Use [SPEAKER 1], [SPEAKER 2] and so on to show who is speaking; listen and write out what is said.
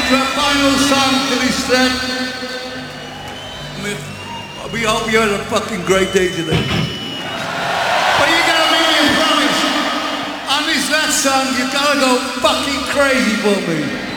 [SPEAKER 1] the final song to this set. We hope you had a fucking great day today. But you gotta make me a promise. On this last song, you gotta go fucking crazy for me.